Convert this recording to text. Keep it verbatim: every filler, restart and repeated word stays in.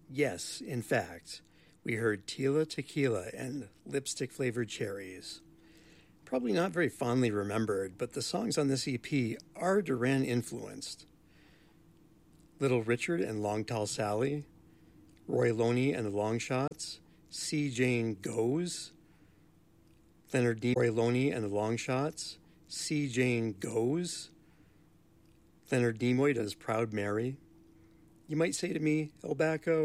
Yes, in fact, we heard Tila Tequila and Lipstick Flavored Cherries. Probably not very fondly remembered, but the songs on this E P are Duran influenced. Little Richard and Long Tall Sally, Roy Loney and the Longshots, C. Jane Goes, Leonard D. Roy Loney and the Longshots, C. Jane Goes, Leonard Nimoy does Proud Mary. You might say to me, El Bacco,